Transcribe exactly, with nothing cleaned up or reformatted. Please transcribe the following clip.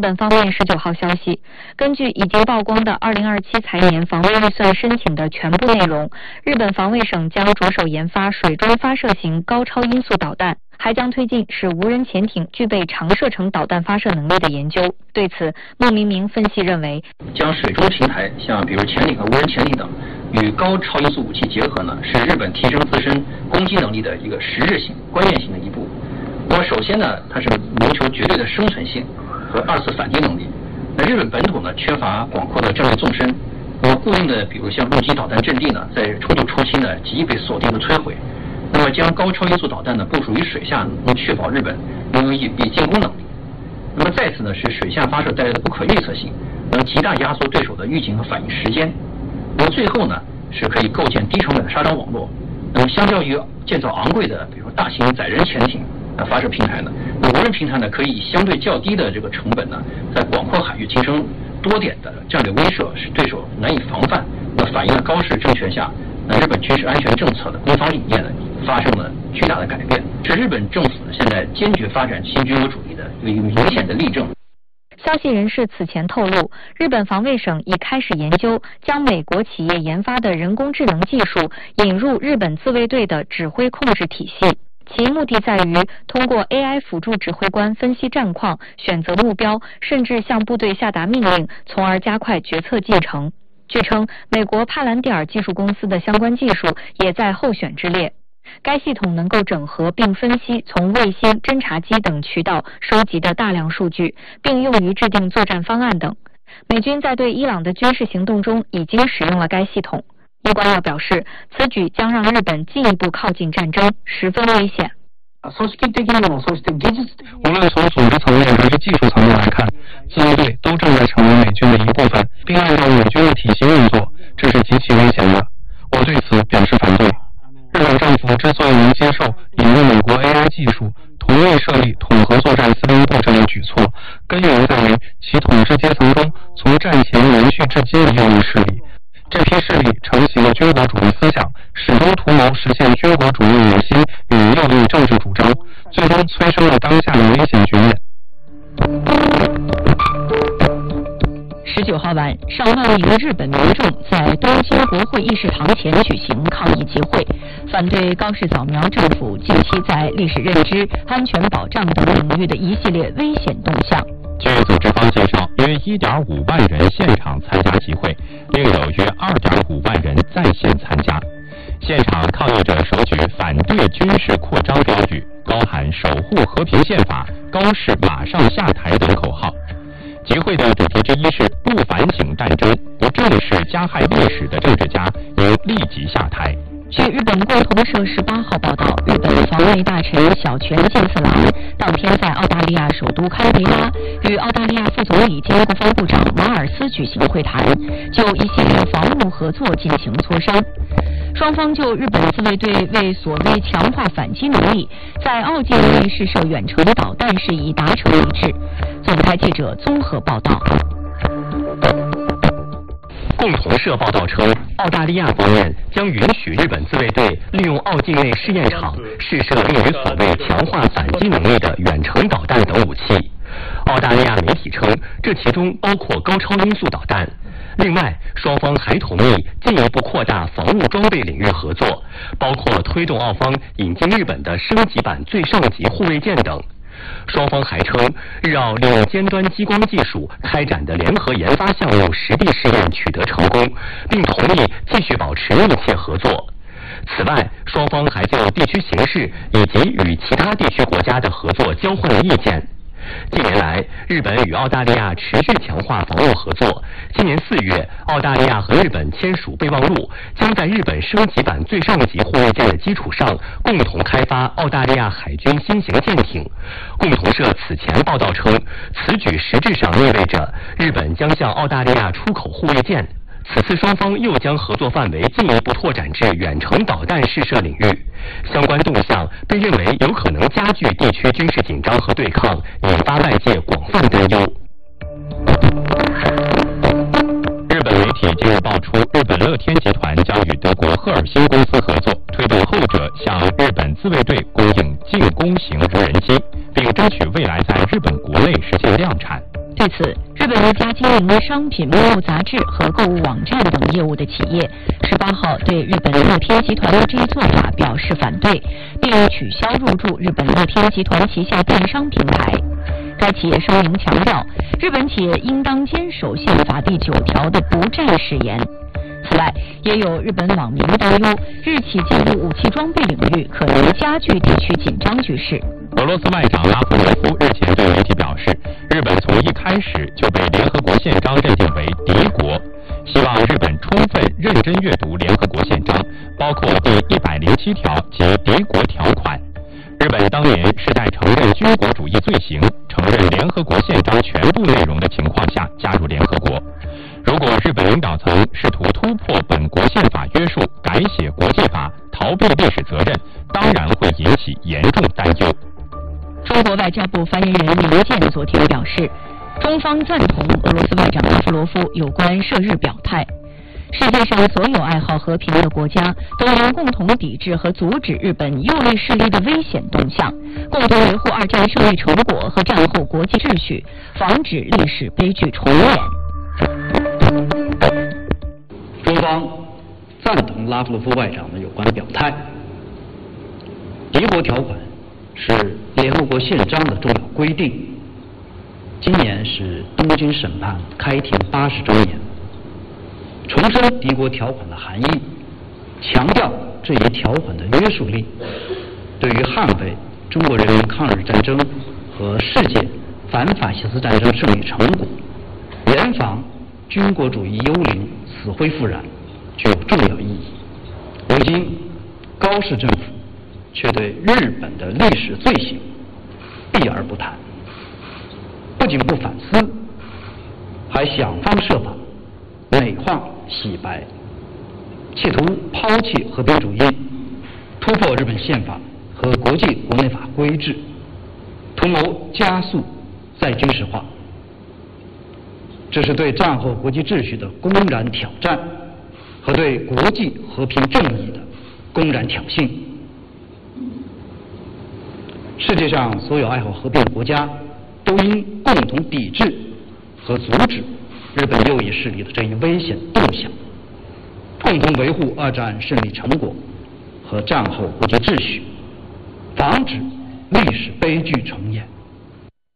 本方面十九号消息，根据已经曝光的二零二七财年防卫预算申请的全部内容，日本防卫省将着手研发水中发射型高超音速导弹，还将推进使无人潜艇具备长射程导弹发射能力的研究。对此，孟明明分析认为， 将水中平台，像比如潜艇和无人潜艇等，与高超音速武器结合呢，是日本提升自身攻击能力的一个实质性、关键性的一步。那么，首先呢，它是谋求绝对的生存性和二次反击能力。那日本本土呢，缺乏广阔的战略纵深，那么固定的，比如像陆基导弹阵地呢，在冲突初期呢，极易被锁定和摧毁。那么，将高超音速导弹呢部署于水下，能确保日本拥有隐蔽进攻能力。那么，再次呢，是水下发射带来的不可预测性，能极大压缩对手的预警和反应时间。那么最后呢，是可以构建低成本的杀伤网络。那么，相较于建造昂贵的，比如说大型载人潜艇呃发射平台呢，那无人平台呢，可以以相对较低的这个成本呢，在广阔海域形成多点的战略威慑，使对手难以防范。那反映了高市政权下，那日本军事安全政策的攻防理念呢，发生了巨大的改变，是日本政府现在坚决发展新军国主义的有一个明显的例证。 消息人士此前透露，日本防卫省已开始研究将美国企业研发的人工智能技术引入日本自卫队的指挥控制体系，其目的在于通过 A I 辅助指挥官分析战况、选择目标，甚至向部队下达命令，从而加快决策进程。据称，美国帕兰蒂尔技术公司的相关技术也在候选之列。该系统能够整合并分析从卫星、侦察机等渠道收集的大量数据，并用于制定作战方案等。美军在对伊朗的軍事行动中已经使用了该系统。伊关要表示，此举将让日本进一步靠近战争，十分危险。 无论从组织层面还是技术层面来看，自卫队都正在成为美军的一部分，并按照美军的体系运作，这是极其危险的。我对此表示反对。日本政府之所以能接受引入美国 A I 技术，同意设立统合作战司令部这类举措，根源在于其统治阶层中从战前延续至今的右翼势力。这批势力承袭了军国主义思想，始终图谋实现军国主义野心与右翼政治主张，最终催生了当下的危险局面。 十九号晚，上万名日本民众在东京国会议事堂前举行抗议集会，反对高市早苗政府近期在历史认知、安全保障等领域的一系列危险动向。 据组织方介绍，约 一点五万人现场参加集会，另有约 二点五万人在线参加。现场抗议者手举反对军事扩张标语，高喊守护和平宪法、高市马上下台等口号。集会的主题之一是不反省战争、不正视加害历史的政治家应立即下台。 据日本共同社十八号报道，日本防卫大臣小泉进次郎当天在澳大利亚首都堪培拉与澳大利亚副总理兼国防部长马尔斯举行会谈，就一系列防务合作进行磋商。双方就日本自卫队为所谓强化反击能力，在澳境内试射远程导弹事宜达成一致。总台记者综合报道。 共同社报道称，澳大利亚方面将允许日本自卫队利用澳境内试验场试射用于所谓强化反击能力的远程导弹等武器。澳大利亚媒体称，这其中包括高超音速导弹。另外，双方还同意进一步扩大防务装备领域合作，包括推动澳方引进日本的升级版最上级护卫舰等。双方还称，日澳利用尖端激光技术开展的联合研发项目实地试验取得成功，并同意继续保持密切合作。此外，双方还就地区形势以及与其他地区国家的合作交换了意见。近年来，日本与澳大利亚持续强化防务合作。今年四月，澳大利亚和日本签署备忘录，将在日本升级版最上级护卫舰的基础上，共同开发澳大利亚海军新型舰艇。共同社此前报道称，此举实质上意味着日本将向澳大利亚出口护卫舰。此次双方又将合作范围进一步拓展至远程导弹试射领域，相关动向被认为有可能加剧地区军事紧张和对抗，引发外界广泛担忧。 日本媒体近日爆出，日本乐天集团将与德国赫尔辛公司合作，推动后者向日本自卫队供应进攻型无人机，并争取未来在日本国内实现量产。 对此，日本一家经营商品目录杂志和购物网站等业务的企业十八号对日本乐天集团的这一做法表示反对，并取消入驻日本乐天集团旗下电商平台。该企业声明强调，日本企业应当坚守宪法第九条的不战誓言。此外，也有日本网民担忧，日企进入武器装备领域可能加剧地区紧张局势。 俄罗斯外长拉夫罗夫日前对媒体表示，日本从一开始就被联合国宪章认定为敌国，希望日本充分认真阅读联合国宪章，包括第一百零七条及敌国条款。日本当年是在承认军国主义罪行、承认联合国宪章全部内容的情况下加入联合国。如果日本领导层试图突破本国宪法约束，改写国际法，逃避历史责任，当然会引起严重担忧。 中国外交部发言人林健昨天表示，中方赞同俄罗斯外长拉夫罗夫有关涉日表态。世界上所有爱好和平的国家都应共同抵制和阻止日本右翼势力的危险动向，共同维护二战胜利成果和战后国际秩序，防止历史悲剧重演。 中方赞同拉夫罗夫外长的有关表态。敌国条款是联合国宪章的重要规定。今年是东京审判开庭八十周年，重申敌国条款的含义，强调这一条款的约束力，对于捍卫中国人民抗日战争和世界反法西斯战争胜利成果，严防军国主义幽灵死灰复燃，具有重要意义。如今高市政府却对日本的历史罪行避而不谈，不仅不反思，还想方设法美化洗白，企图抛弃和平主义，突破日本宪法和国际国内法规制，图谋加速再军事化。这是对战后国际秩序的公然挑战，和对国际和平正义的公然挑衅。世界上所有爱好和平的国家都应共同抵制和阻止日本右翼势力的这一危险动向，共同维护二战胜利成果和战后国际秩序，防止历史悲剧重演。